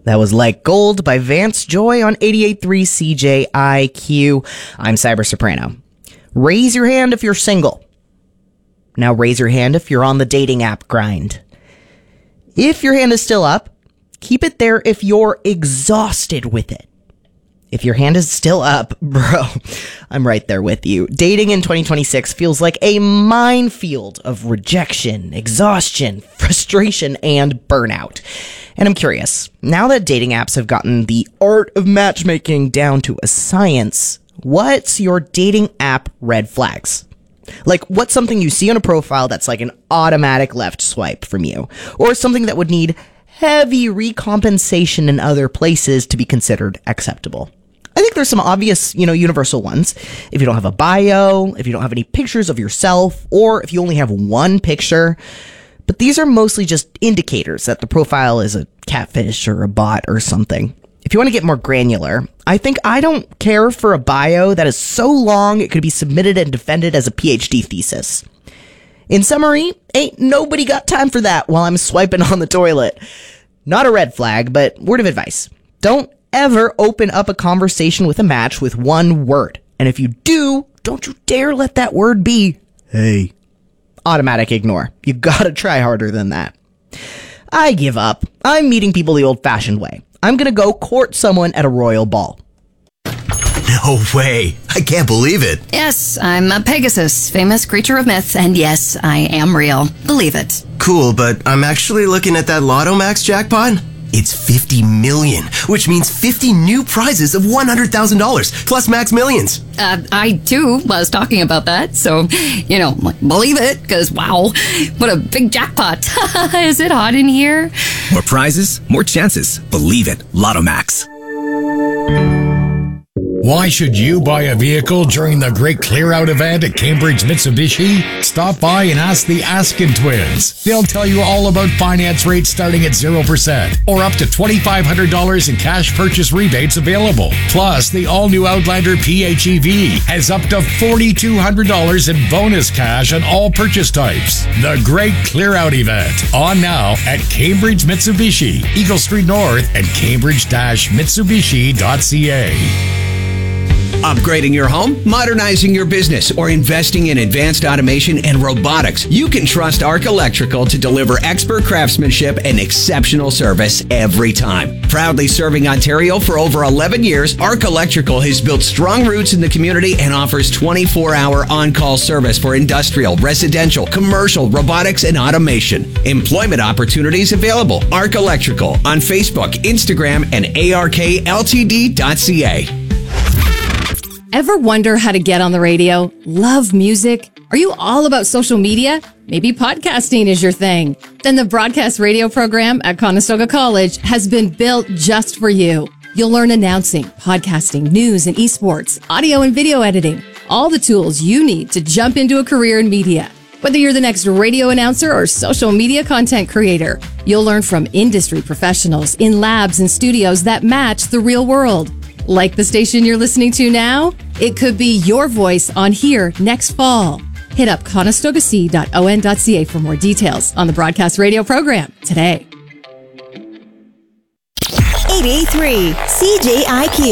That was Like Gold by Vance Joy on 88.3 CJIQ. I'm Cyber Soprano. Raise your hand if you're single. Now raise your hand if you're on the dating app grind. If your hand is still up, keep it there if you're exhausted with it. If your hand is still up, bro, I'm right there with you. Dating in 2026 feels like a minefield of rejection, exhaustion, frustration, and burnout. And I'm curious, now that dating apps have gotten the art of matchmaking down to a science, what's your dating app red flags? Like, what's something you see on a profile that's like an automatic left swipe from you? Or something that would need heavy recompensation in other places to be considered acceptable? I think there's some obvious, universal ones. If you don't have a bio, if you don't have any pictures of yourself, or if you only have one picture. But these are mostly just indicators that the profile is a catfish or a bot or something. If you want to get more granular, I think I don't care for a bio that is so long it could be submitted and defended as a PhD thesis. In summary, ain't nobody got time for that while I'm swiping on the toilet. Not a red flag, but word of advice. Don't ever open up a conversation with a match with one word. And if you do, don't you dare let that word be, hey. Automatic ignore. You gotta try harder than that. I give up. I'm meeting people the old-fashioned way. I'm gonna go court someone at a royal ball. No way. I can't believe it. Yes, I'm a Pegasus, famous creature of myth, and yes, I am real. Believe it. Cool, but I'm actually looking at that Lotto Max jackpot. It's 50 million, which means 50 new prizes of $100,000 plus Max Millions. I too was talking about that, so, believe it, because wow, what a big jackpot. Is it hot in here? More prizes, more chances. Believe it. Lotto Max. Why should you buy a vehicle during the Great Clear Out event at Cambridge Mitsubishi? Stop by and ask the Askin twins. They'll tell you all about finance rates starting at 0% or up to $2,500 in cash purchase rebates available. Plus, the all-new Outlander PHEV has up to $4,200 in bonus cash on all purchase types. The Great Clear Out event, on now at Cambridge Mitsubishi, Eagle Street North and Cambridge-Mitsubishi.ca. Upgrading your home, modernizing your business, or investing in advanced automation and robotics, you can trust Arc Electrical to deliver expert craftsmanship and exceptional service every time. Proudly serving Ontario for over 11 years, Arc Electrical has built strong roots in the community and offers 24-hour on-call service for industrial, residential, commercial, robotics, and automation. Employment opportunities available. Arc Electrical on Facebook, Instagram, and arkltd.ca. Ever wonder how to get on the radio? Love music? Are you all about social media? Maybe podcasting is your thing. Then the broadcast radio program at Conestoga College has been built just for you. You'll learn announcing, podcasting, news and esports, audio and video editing, all the tools you need to jump into a career in media. Whether you're the next radio announcer or social media content creator, you'll learn from industry professionals in labs and studios that match the real world. Like the station you're listening to now? It could be your voice on here next fall. Hit up conestogac.on.ca for more details on the broadcast radio program today. 88.3 CJIQ.